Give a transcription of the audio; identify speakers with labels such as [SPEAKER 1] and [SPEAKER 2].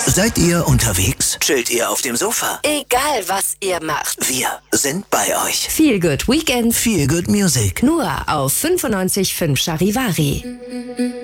[SPEAKER 1] Seid ihr unterwegs? Chillt ihr auf dem Sofa?
[SPEAKER 2] Egal, was ihr macht.
[SPEAKER 1] Wir sind bei euch.
[SPEAKER 2] Feel Good Weekend.
[SPEAKER 1] Feel Good Music.
[SPEAKER 2] Nur auf 95.5 Charivari.